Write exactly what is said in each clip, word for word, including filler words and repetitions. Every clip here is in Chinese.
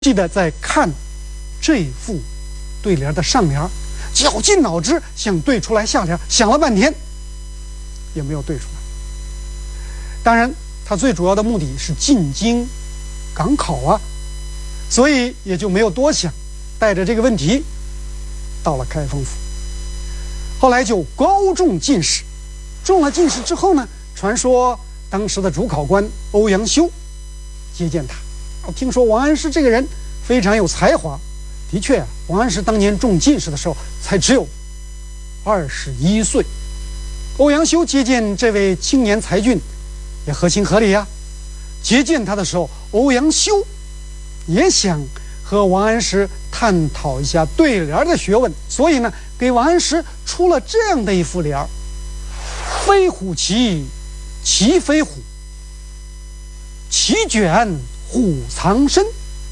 记得在看这副对联的上联，绞尽脑汁想对出来下联，想了半天也没有对出来。当然他最主要的目的是进京赶考啊，所以也就没有多想，带着这个问题到了开封府。后来就高中进士，中了进士之后呢，传说当时的主考官欧阳修接见他，听说王安石这个人非常有才华。的确啊，王安石当年中进士的时候才只有二十一岁。欧阳修接见这位青年才俊也合情合理啊。接见他的时候，欧阳修也想和王安石探讨一下对联的学问，所以呢，给王安石出了这样的一副联儿：飞虎骑，骑飞虎，骑卷虎藏身。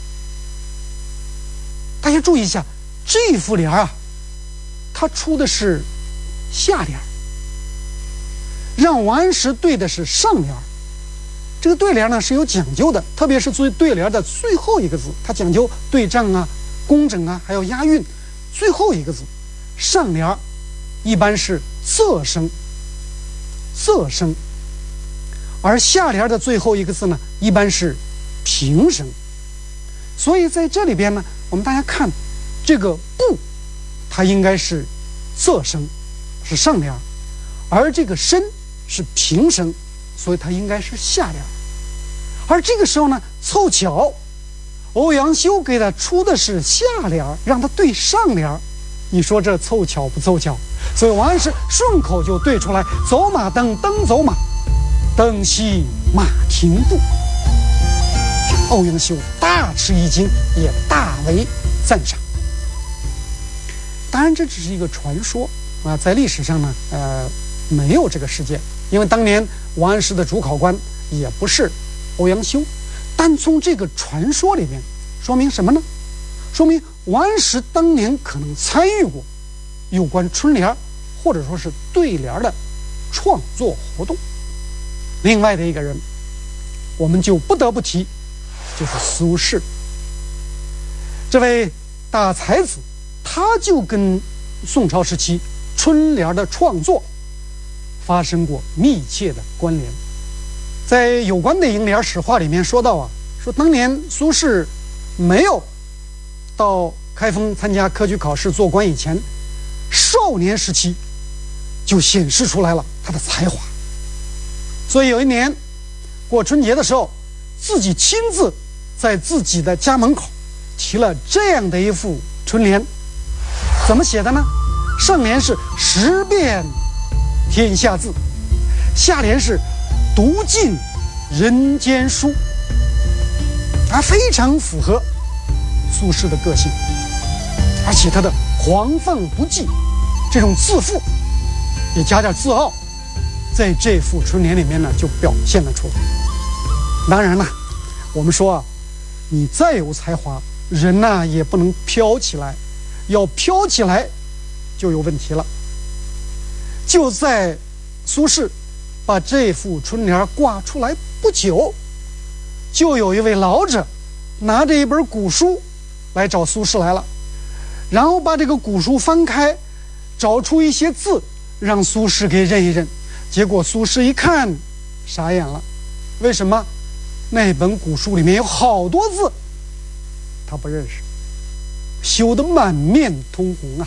大家注意一下，这副联啊，他出的是下联，让王安石对的是上联。这个对联呢是有讲究的，特别是对对联的最后一个字，它讲究对仗啊、工整啊，还有押韵。最后一个字，上联一般是仄声，仄声，而下联的最后一个字呢，一般是平声。所以在这里边呢，我们大家看这个不，它应该是仄声，是上联，而这个身是平声，所以它应该是下联。而这个时候呢，凑巧欧阳修给他出的是下联，让他对上联。你说这凑巧不凑巧？所以王安石顺口就对出来：走马灯，灯走马，灯熄马停步。欧阳修大吃一惊，也大为赞赏。当然这只是一个传说啊，在历史上呢，呃，没有这个事件，因为当年王安石的主考官也不是欧阳修。但从这个传说里面说明什么呢？说明王安石当年可能参与过有关春联或者说是对联的创作活动。另外的一个人，我们就不得不提，就是苏轼。这位大才子，他就跟宋朝时期春联的创作发生过密切的关联。在有关的楹联史话里面说到啊，说当年苏轼没有到开封参加科举考试做官以前，少年时期就显示出来了他的才华。所以有一年过春节的时候，自己亲自在自己的家门口提了这样的一副春联。怎么写的呢？上联是识遍天下字，下联是读尽人间书，它非常符合苏轼的个性，而且他的狂放不羁，这种自负也加点自傲，在这副春联里面呢就表现了出来。当然了，我们说啊，你再有才华，人呢也不能飘起来，要飘起来就有问题了。就在苏轼把这副春联挂出来不久，就有一位老者拿着一本古书来找苏轼来了，然后把这个古书翻开，找出一些字让苏轼给认一认。结果苏轼一看傻眼了，为什么？那本古书里面有好多字他不认识，羞得满面通红啊。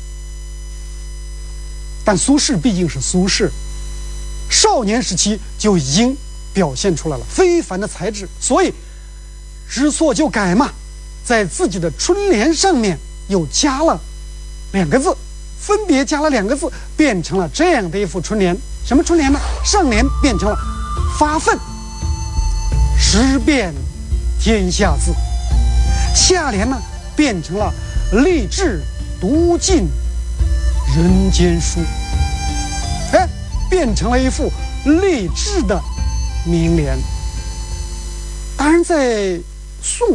但苏轼毕竟是苏轼，少年时期就已经表现出来了非凡的才智，所以知错就改嘛，在自己的春联上面又加了两个字，分别加了两个字，变成了这样的一副春联。什么春联呢？上联变成了发愤识遍天下字，下联呢变成了立志读尽人间书，哎，变成了一副励志的名联。当然在宋